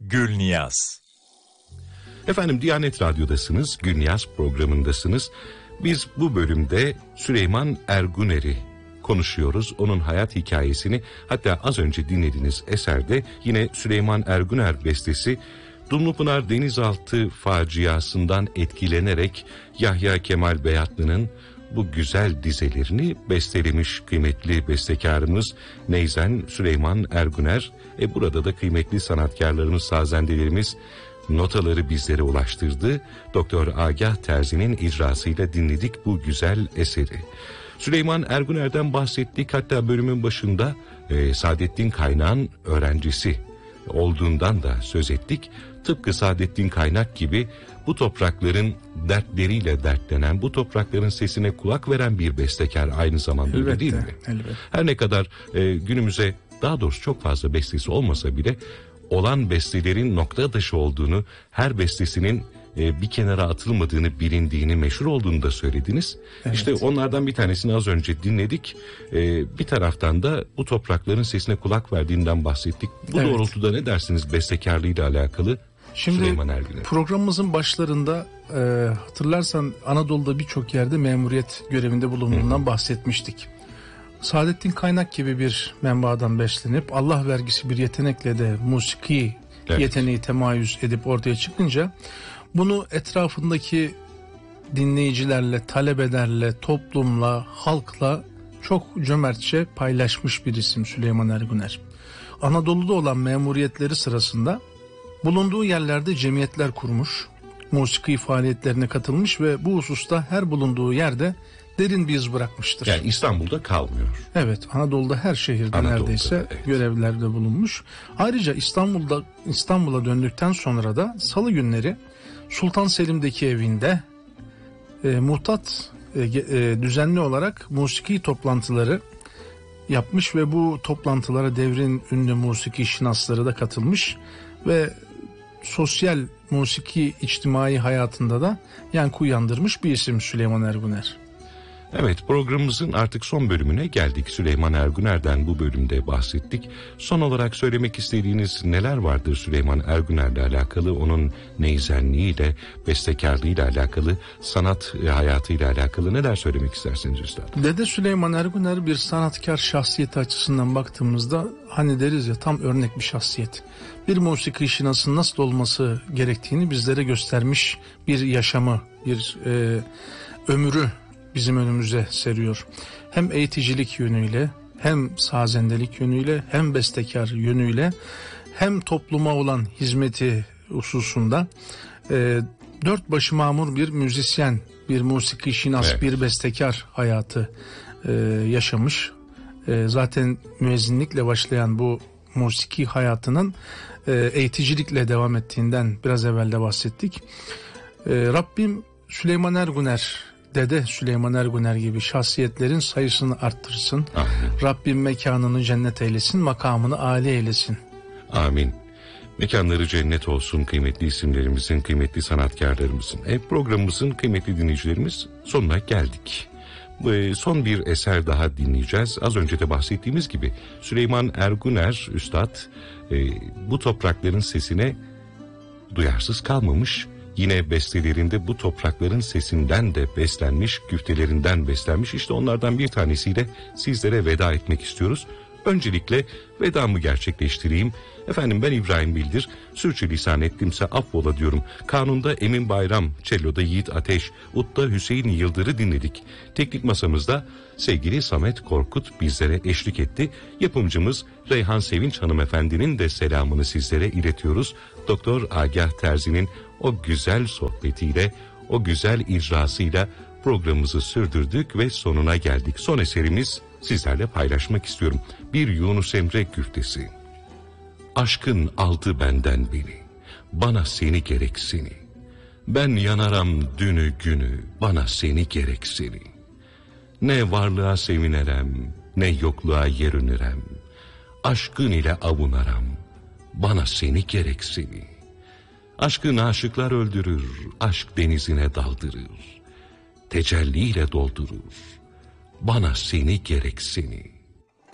Gülniyaz. Efendim, Diyanet Radyo'dasınız, Gülniyaz programındasınız. Biz bu bölümde Süleyman Erguner'i konuşuyoruz. Onun hayat hikayesini, hatta az önce dinlediğiniz eserde yine Süleyman Erguner bestesi Dumlupınar denizaltı faciasından etkilenerek Yahya Kemal Beyatlı'nın bu güzel dizelerini bestelemiş kıymetli bestekarımız Neyzen Süleyman Erguner. Burada da kıymetli sanatkarlarımız, sazendelerimiz notaları bizlere ulaştırdı. Doktor Agah Terzi'nin icrasıyla dinledik bu güzel eseri. Süleyman Erguner'den bahsettik, hatta bölümün başında Saadettin Kaynak'ın öğrencisi olduğundan da söz ettik. Tıpkı Saadettin Kaynak gibi bu toprakların dertleriyle dertlenen, bu toprakların sesine kulak veren bir bestekar aynı zamanda, elbette, öyle değil mi? Elbette. Her ne kadar günümüze daha doğrusu çok fazla bestesi olmasa bile olan bestelerin nokta atışı olduğunu, her bestesinin bir kenara atılmadığını, bilindiğini, meşhur olduğunu da söylediniz. Evet. İşte onlardan bir tanesini az önce dinledik. Bir taraftan da bu toprakların sesine kulak verdiğinden bahsettik. Bu doğrultuda ne dersiniz bestekarlığıyla alakalı? Şimdi Süleyman Erguner. Programımızın başlarında hatırlarsan Anadolu'da birçok yerde memuriyet görevinde bulunduğundan bahsetmiştik. Saadettin Kaynak gibi bir menbaadan beslenip Allah vergisi bir yetenekle de musiki yeteneği temayüz edip ortaya çıkınca bunu etrafındaki dinleyicilerle, talebelerle, toplumla, halkla çok cömertçe paylaşmış bir isim Süleyman Erguner. Anadolu'da olan memuriyetleri sırasında bulunduğu yerlerde cemiyetler kurmuş, musiki faaliyetlerine katılmış ve bu hususta her bulunduğu yerde derin bir iz bırakmıştır. Yani İstanbul'da kalmıyor. Evet, Anadolu'da her şehirde neredeyse görevlerde bulunmuş. Ayrıca İstanbul'a döndükten sonra da salı günleri Sultan Selim'deki evinde muhtat düzenli olarak musiki toplantıları yapmış ve bu toplantılara devrin ünlü musiki şinasları da katılmış ve sosyal musiki içtimai hayatında da yankı uyandırmış bir isim Süleyman Erguner. Evet, programımızın artık son bölümüne geldik. Süleyman Erguner'den bu bölümde bahsettik. Son olarak söylemek istediğiniz neler vardır Süleyman Erguner'le alakalı? Onun neyzenliğiyle, bestekarlığıyla alakalı, sanat hayatıyla alakalı neler söylemek istersiniz üstadım? Dede Süleyman Erguner bir sanatkar şahsiyeti açısından baktığımızda hani deriz ya, tam örnek bir şahsiyet. Bir musiki şinasının nasıl olması gerektiğini bizlere göstermiş bir yaşamı, bir ömrü bizim önümüze seriyor. Hem eğiticilik yönüyle, hem sazendelik yönüyle, hem bestekar yönüyle, hem topluma olan hizmeti hususunda dört başı mamur bir müzisyen, bir musiki şinas, bir bestekar hayatı yaşamış. Zaten müezzinlikle başlayan bu musiki hayatının eğiticilikle devam ettiğinden biraz evvel de bahsettik. Rabbim Süleyman Erguner, Dede Süleyman Erguner gibi şahsiyetlerin sayısını arttırsın. Amin. Rabbim mekanını cennet eylesin, makamını âli eylesin. Amin. Mekanları cennet olsun kıymetli isimlerimizin, kıymetli sanatkarlarımızın. Programımızın kıymetli dinleyicilerimiz, sonuna geldik. Son bir eser daha dinleyeceğiz. Az önce de bahsettiğimiz gibi Süleyman Erguner Üstad bu toprakların sesine duyarsız kalmamış. Yine bestelerinde bu toprakların sesinden de beslenmiş, güftelerinden beslenmiş. İşte onlardan bir tanesiyle sizlere veda etmek istiyoruz. Öncelikle vedamı gerçekleştireyim. Efendim, ben İbrahim Bildir. Sürçülisan ettimse affola diyorum. Kanunda Emin Bayram, cello'da Yiğit Ateş, Ut'ta Hüseyin Yıldır'ı dinledik. Teknik masamızda sevgili Samet Korkut bizlere eşlik etti. Yapımcımız Reyhan Sevinç hanımefendinin de selamını sizlere iletiyoruz. Doktor Agah Terzi'nin o güzel sohbetiyle, o güzel icrasıyla programımızı sürdürdük ve sonuna geldik. Son eserimiz sizlerle paylaşmak istiyorum. Bir Yunus Emre güftesi. Aşkın aldı benden beni, bana seni gerek seni. Ben yanaram dünü günü, bana seni gerek seni. Ne varlığa sevinerem, ne yokluğa yerünürem. Aşkın ile avunaram, bana seni gerek seni. Aşkın aşıklar öldürür, aşk denizine daldırır. Tecelliyle doldurur, bana seni gerek seni.